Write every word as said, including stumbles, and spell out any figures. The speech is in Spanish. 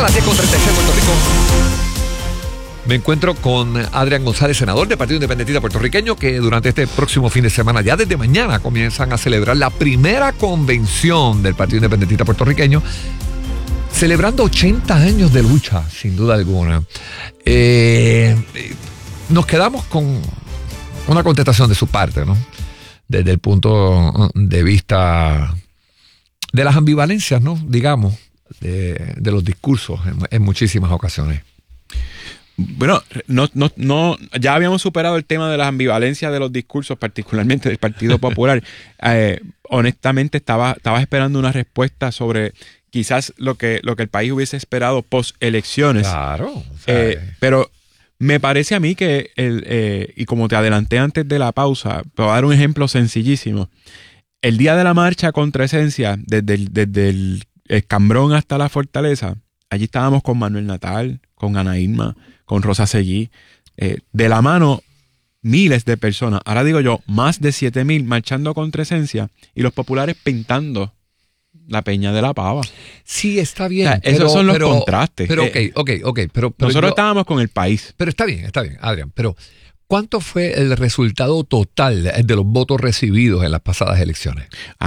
las diez con treinta y seis, Puerto Rico. Me encuentro con Adrián González, senador del Partido Independentista Puertorriqueño, que durante este próximo fin de semana, ya desde mañana, comienzan a celebrar la primera convención del Partido Independentista Puertorriqueño, celebrando ochenta años de lucha, sin duda alguna. Eh, nos quedamos con una contestación de su parte, ¿no? Desde el punto de vista de las ambivalencias, ¿no? Digamos, de, de los discursos en, en muchísimas ocasiones. Bueno, no, no, no, ya habíamos superado el tema de las ambivalencias de los discursos, particularmente del Partido Popular. eh, honestamente, estaba, estaba esperando una respuesta sobre quizás lo que, lo que el país hubiese esperado post-elecciones. Claro. O sea, eh, pero me parece a mí que, el, eh, y como te adelanté antes de la pausa, te voy a dar un ejemplo sencillísimo. El día de la marcha contra Esencia, desde el, desde el Escambrón hasta la Fortaleza, allí estábamos con Manuel Natal, con Ana Irma, con Rosa Seguí, eh, de la mano miles de personas, ahora digo yo, más de siete mil marchando contra Esencia y los populares pintando la Peña de la Pava. Sí, está bien. O sea, pero, esos son los pero, contrastes. Pero eh, ok, ok, ok. Pero, pero nosotros yo, estábamos con el país. Pero está bien, está bien, Adrián. Pero ¿cuánto fue el resultado total de los votos recibidos en las pasadas elecciones?